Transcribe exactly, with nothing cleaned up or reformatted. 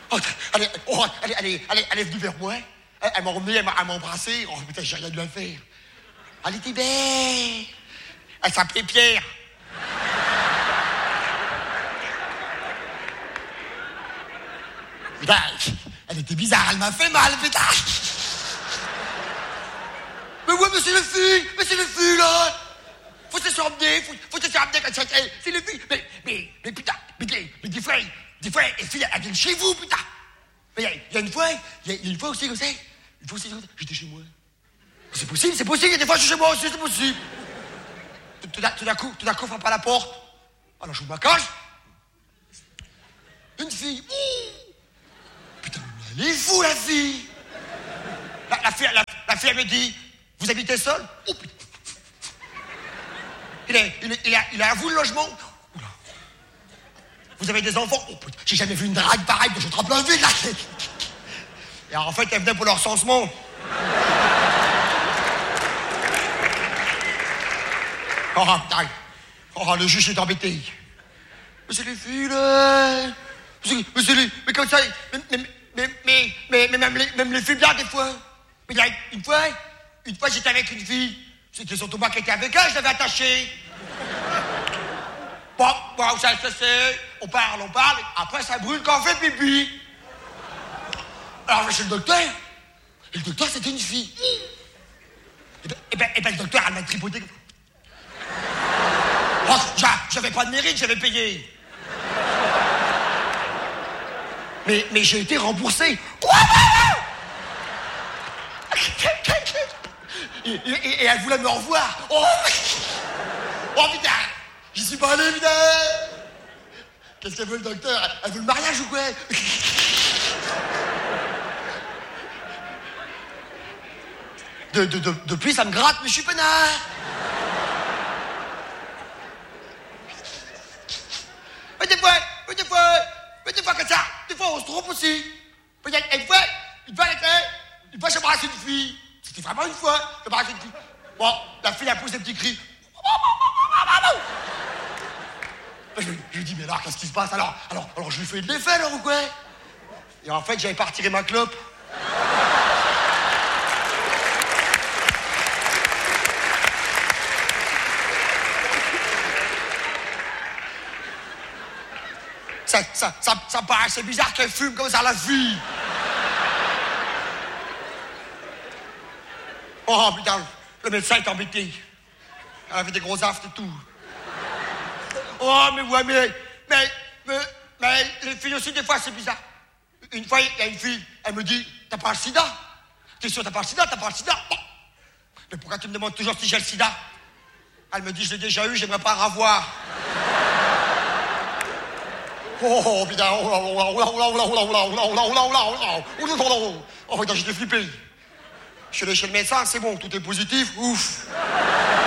Oh, elle, est, oh, elle, est, elle, est, elle, est, elle est venue vers moi. Elle, elle m'a emmené, elle m'a, elle m'a embrassé. Oh putain, j'ai rien dû la faire. Elle était belle. Elle s'appelait Pierre. Putain, elle était bizarre, elle m'a fait mal, putain. Mais ouais, mais c'est le fil, mais c'est le fil, là. Faut se faire emmener, faut, faut se faire emmener quand c'est, c'est le fil. Mais, mais, mais putain, mais, mais des fois, des fois, les filles, elles viennent chez vous, putain. Mais il y, y a une fois, il y, y a une fois aussi, comme ça, une fois aussi, j'étais chez moi. C'est possible, c'est possible, il y a des fois, je suis chez moi aussi, c'est possible. Tout, tout, tout d'un coup, tout d'un coup, frappe à la porte. Alors, je vous ma cage. Une fille. Ouh. Putain, mais elle est fou, la fille. La, la, fille la, la fille, elle me dit, vous habitez seul? Oh, putain. Il, est, il, est, il, a, il a à vous le logement? Oula. Vous avez des enfants? Oh, putain, j'ai jamais vu une drague pareille, mais je trempe la ville, là. Et alors, en fait, elle venait pour leur recensement. Oh, putain. Oh, le juge est embêté. Mais c'est les filles, là. Mais c'est les... Mais comme ça... Mais, mais, mais, mais, mais, mais même, les, même les filles bien, des fois. Mais il y a une fois... Une fois, j'étais avec une fille. C'était surtout moi qui étais avec elle, je l'avais attachée. Bon, bon, ça, ça, c'est... On parle, on parle. Après, ça brûle quand on fait pipi. Alors, je vais chez le docteur. Et le docteur, c'était une fille. Et ben, et ben, et ben le docteur, elle m'a tripoté. Oh, j'avais pas de mérite, j'avais payé. Mais, mais j'ai été remboursé. Et, et, et elle voulait me revoir. Oh, oh putain, j'y suis pas allé, putain. Qu'est-ce qu'elle veut, le docteur? Elle veut le mariage ou quoi? de, de, de, Depuis, ça me gratte, mais je suis peinard. Mais des fois, mais des fois, mais des fois comme ça, des fois on se trompe aussi. Mais il y a une fois, une fois, une fois, j'embrasse une fille. C'était vraiment une fois, j'embrasse une fille. Bon, la fille a poussé des petits cris. Je, je lui dis, mais alors, qu'est-ce qui se passe? Alors, alors, alors, je lui fais de l'effet, alors, ou quoi? Et en fait, j'avais pas retiré ma clope. Ça, ça, ça, ça paraît assez bizarre qu'elle fume comme ça, la fille. Oh, putain, le médecin est embêté. Elle avait des gros aftes et tout. Oh, mais ouais, mais, mais, mais, mais les filles aussi, des fois, c'est bizarre. Une fois, il y a une fille, elle me dit, t'as pas le sida? T'es sûr, t'as pas le sida? T'as pas le sida? Oh. Mais pourquoi tu me demandes toujours si j'ai le sida? Elle me dit, je l'ai déjà eu, j'aimerais pas revoir. Oh, putain, oh là, oh là, oh là, oh là, oh là, oh là, oh là, oh là, oh là, oh là, oh là, oh là, oh là, oh putain, j'étais flippé. Je suis allé chez le médecin, c'est bon, tout est positif, ouf.